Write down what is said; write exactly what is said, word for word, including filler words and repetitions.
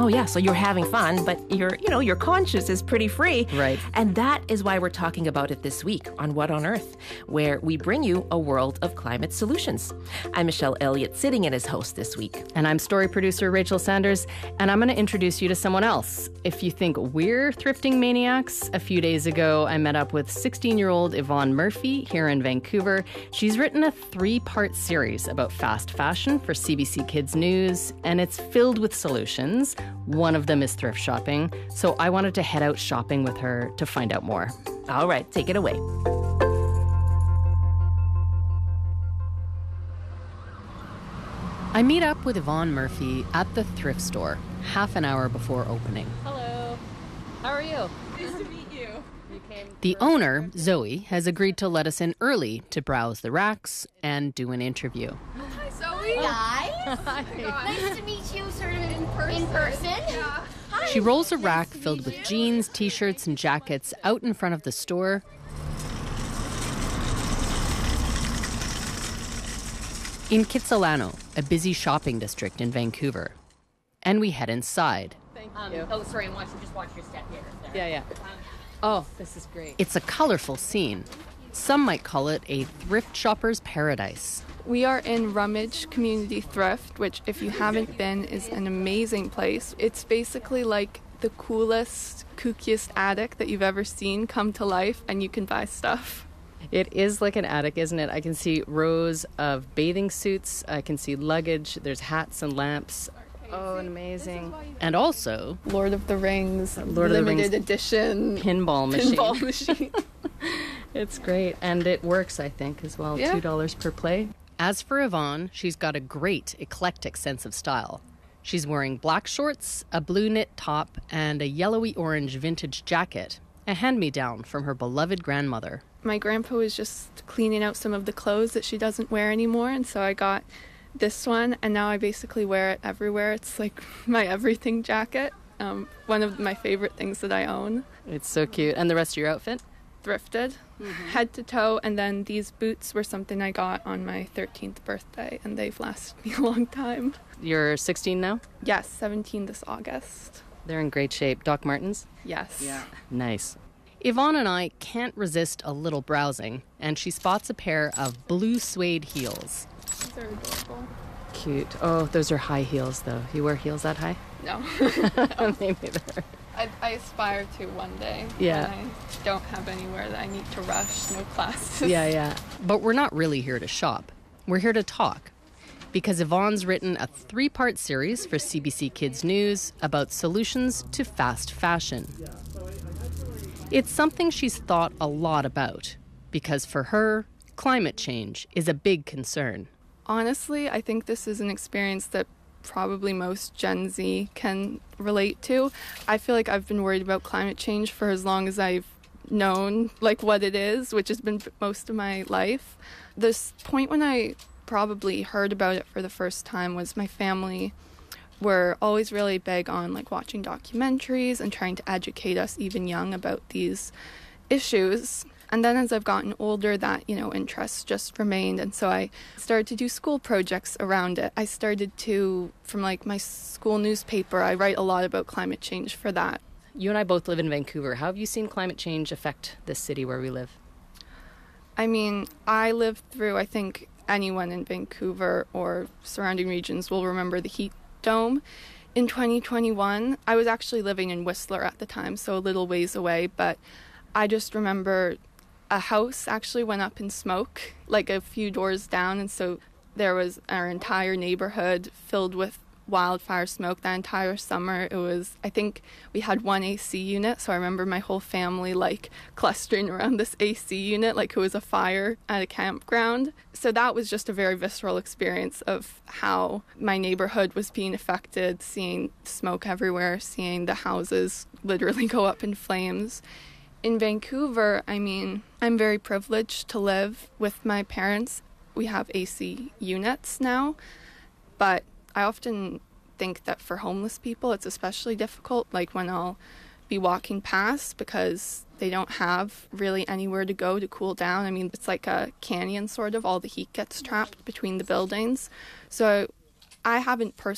Oh, yeah, so you're having fun, but your, you know, your conscience is pretty free. Right. And that is why we're talking about it this week on What on Earth, where we bring you a world of climate solutions. I'm Michelle Elliott, sitting in as host this week. And I'm story producer Rachel Sanders, and I'm going to introduce you to someone else. If you think we're thrifting maniacs, a few days ago I met up with sixteen-year-old Yvonne Murphy here in Vancouver. She's written a three-part series about fast fashion for C B C Kids News, and it's filled with solutions. One of them is thrift shopping, so I wanted to head out shopping with her to find out more. All right, take it away. I meet up with Yvonne Murphy at the thrift store half an hour before opening. Hello. How are you? Nice to meet you. You came The owner, Zoe, has agreed to let us in early to browse the racks and do an interview. Hi, Zoe. Guys, Hi. nice to meet you sort of in person. In person. Yeah. Hi. She rolls a Nice rack to filled meet with you. jeans, t-shirts, and jackets out in front of the store. In Kitsilano, a busy shopping district in Vancouver. And we head inside. Thank you. Um, oh, sorry, and watch, just watch your step here. There. Yeah, yeah. Um, Oh, this is great. It's a colorful scene. Some might call it a thrift shopper's paradise. We are in Rummage Community Thrift, which, if you haven't been, is an amazing place. It's basically like the coolest, kookiest attic that you've ever seen come to life, and you can buy stuff. It is like an attic, isn't it? I can see rows of bathing suits. I can see luggage. There's hats and lamps. Oh, amazing. And also, Lord of the Rings, Lord of the limited Rings edition pinball machine. pinball machine. It's great. And it works, I think, as well. Yeah. two dollars per play. As for Yvonne, she's got a great eclectic sense of style. She's wearing black shorts, a blue knit top, and a yellowy-orange vintage jacket, a hand-me-down from her beloved grandmother. My grandpa was just cleaning out some of the clothes that she doesn't wear anymore, and so I got this one, and now I basically wear it everywhere. It's like my everything jacket. Um, one of my favorite things that I own. It's so cute. And the rest of your outfit? Thrifted, mm-hmm. head to toe, and then these boots were something I got on my thirteenth birthday, and they've lasted me a long time. You're sixteen now? Yes, seventeen this August. They're in great shape. Doc Martens? Yes. Yeah. Nice. Yvonne and I can't resist a little browsing, and she spots a pair of blue suede heels. These are adorable. Cute. Oh, those are high heels, though. You wear heels that high? No. Me neither. I, I aspire to one day. Yeah. When I don't have anywhere that I need to rush, no classes. Yeah, yeah. But we're not really here to shop. We're here to talk. Because Yvonne's written a three-part series for C B C Kids News about solutions to fast fashion. It's something she's thought a lot about. Because for her, climate change is a big concern. Honestly, I think this is an experience that probably most Gen Z can relate to. I feel like I've been worried about climate change for as long as I've known like what it is, which has been most of my life. This point when I probably heard about it for the first time was my family were always really big on like watching documentaries and trying to educate us even young about these issues. And then as I've gotten older, that, you know, interest just remained. And so I started to do school projects around it. I started to, from like my school newspaper, I write a lot about climate change for that. You and I both live in Vancouver. How have you seen climate change affect this city where we live? I mean, I lived through, I think anyone in Vancouver or surrounding regions will remember the heat dome in twenty twenty-one. I was actually living in Whistler at the time, so a little ways away, but I just remember a house actually went up in smoke, like a few doors down, and so there was our entire neighborhood filled with wildfire smoke that entire summer. It was, I think we had one A C unit, so I remember my whole family like clustering around this A C unit like it was a fire at a campground. So that was just a very visceral experience of how my neighborhood was being affected, seeing smoke everywhere, seeing the houses literally go up in flames. In Vancouver, I mean, I'm very privileged to live with my parents. We have A C units now, but I often think that for homeless people, it's especially difficult, like when I'll be walking past because they don't have really anywhere to go to cool down. I mean, it's like a canyon sort of. All the heat gets trapped between the buildings. So I haven't personally